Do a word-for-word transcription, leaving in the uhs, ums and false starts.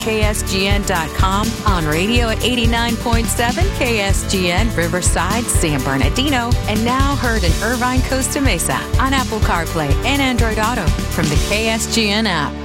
K S G N dot com, on radio at eighty-nine point seven K S G N Riverside, San Bernardino, and now heard in Irvine, Costa Mesa on Apple CarPlay and Android Auto from the K S G N app.